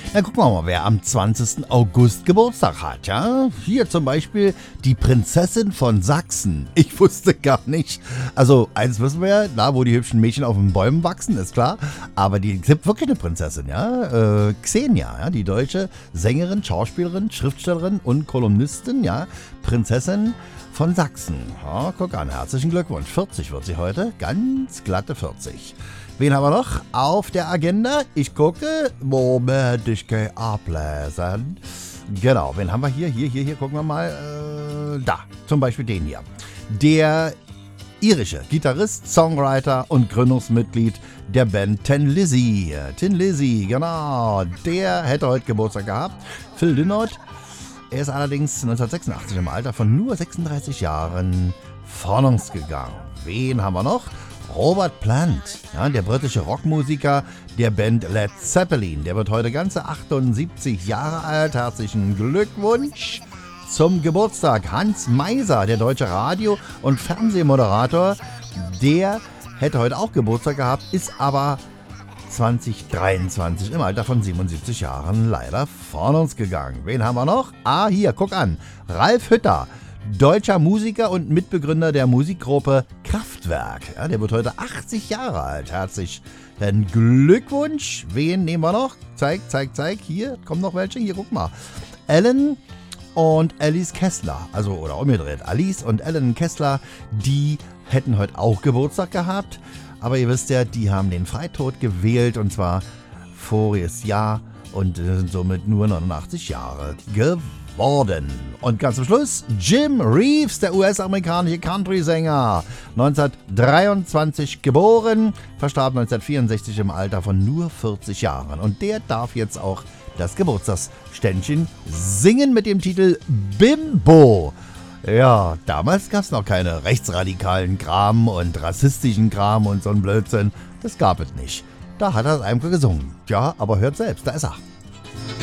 Na, gucken wir mal, wer am 20. August Geburtstag hat, ja? Hier zum Beispiel die Prinzessin von Sachsen. Ich wusste gar nicht. Also, eins wissen wir ja, da wo die hübschen Mädchen auf den Bäumen wachsen, ist klar. Aber die gibt wirklich eine Prinzessin, ja? Xenia, ja? Die deutsche Sängerin, Schauspielerin, Schriftstellerin und Kolumnistin, ja? Prinzessin von Sachsen. Ja, guck an, herzlichen Glückwunsch. 40 wird sie heute. Ganz glatte 40. Wen haben wir noch auf der Agenda? Ich gucke. Moment, ich gehe ablesen. Genau, wen haben wir hier? Hier, gucken wir mal. Da, zum Beispiel den hier. Der irische Gitarrist, Songwriter und Gründungsmitglied der Band Tin Lizzy. Tin Lizzy, genau. Der hätte heute Geburtstag gehabt. Phil Lynott. Er ist allerdings 1986 im Alter von nur 36 Jahren von uns gegangen. Wen haben wir noch? Robert Plant, ja, der britische Rockmusiker der Band Led Zeppelin. Der wird heute ganze 78 Jahre alt. Herzlichen Glückwunsch zum Geburtstag. Hans Meiser, der deutsche Radio- und Fernsehmoderator, der hätte heute auch Geburtstag gehabt, ist aber 2023 im Alter von 77 Jahren leider von uns gegangen. Wen haben wir noch? Hier, guck an. Ralf Hütter. Deutscher Musiker und Mitbegründer der Musikgruppe Kraftwerk. Ja, der wird heute 80 Jahre alt. Herzlichen Glückwunsch. Wen nehmen wir noch? Zeig. Hier kommen noch welche. Hier, guck mal. Alan und Alice Kessler. Also, oder umgedreht. Alice und Alan Kessler, die hätten heute auch Geburtstag gehabt. Aber ihr wisst ja, die haben den Freitod gewählt. Und zwar voriges Jahr. Und sind somit nur 89 Jahre geworden. Und ganz zum Schluss Jim Reeves, der US-amerikanische Country-Sänger. 1923 geboren, verstarb 1964 im Alter von nur 40 Jahren. Und der darf jetzt auch das Geburtstagsständchen singen mit dem Titel Bimbo. Ja, damals gab es noch keine rechtsradikalen Kram und rassistischen Kram und so ein Blödsinn. Das gab es nicht. Da hat er es einfach gesungen. Ja, aber hört selbst, da ist er.